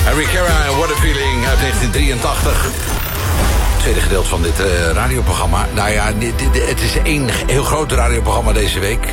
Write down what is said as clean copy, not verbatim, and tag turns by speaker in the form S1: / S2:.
S1: Harry Cara en What a Feeling uit 1983. Tweede gedeelte van dit radioprogramma. Nou ja, het is één heel groot radioprogramma deze week.